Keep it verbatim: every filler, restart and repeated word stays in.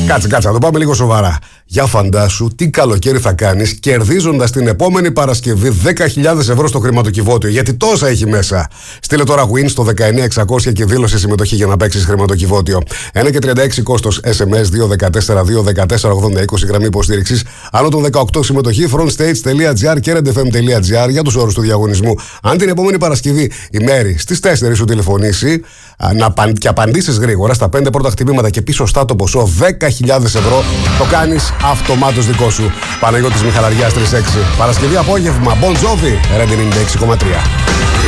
Κάτσε, κάτσε, να το πάμε λίγο σοβαρά. Για φαντάσου τι καλοκαίρι θα κάνεις κερδίζοντας την επόμενη Παρασκευή δέκα χιλιάδες ευρώ στο χρηματοκιβώτιο. Γιατί τόσα έχει μέσα. Στείλε τώρα win στο δεκαεννιά εξακόσια και δήλωσε συμμετοχή για να παίξεις χρηματοκιβώτιο. ένα και τριάντα έξι κόστος, ες εμ ες δύο ένα τέσσερα δύο ένα τέσσερα ογδόντα είκοσι γραμμή υποστήριξης. Άνω των δεκαοκτώ συμμετοχή frontstage.gr και redfm.gr για τους όρους του διαγωνισμού. Αν την επόμενη Παρασκευή η Μέρη στις τέσσερις σου τηλεφωνήσει να, και απαντήσεις γρήγορα στα πέντε πρώτα χτυπήματα και πει σωστά το ποσό δέκα χιλιάδες ευρώ, το κάνεις αυτομάτως δικό σου. Παναγιώτης Μιχαλαριάς τρία έξι. Παρασκευή απόγευμα, Bon Jovi, Red ενενήντα έξι κόμμα τρία.